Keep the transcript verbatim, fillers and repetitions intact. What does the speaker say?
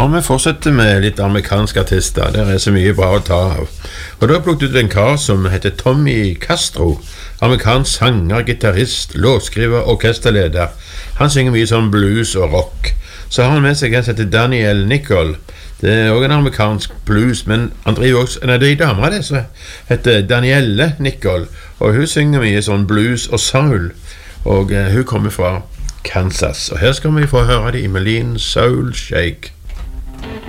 Ja, vi fortsetter med litt amerikanske artister. Det er så mye bra å ta av. Og da har jeg plukket ut en kar som heter Tommy Castro. Amerikansk sanger, gitarrist, låtskriver, orkesterleder. Han synger mye sånn blues og rock. Så har han med seg en som heter Danielle Nicol. Det er også en amerikansk blues, men han driver også en av de damer det som heter Danielle Nicol. Og hun synger mye sånn blues og soul. Og uh, hun kommer fra Kansas. Og her skal vi få høre det i Melin Soul Shake.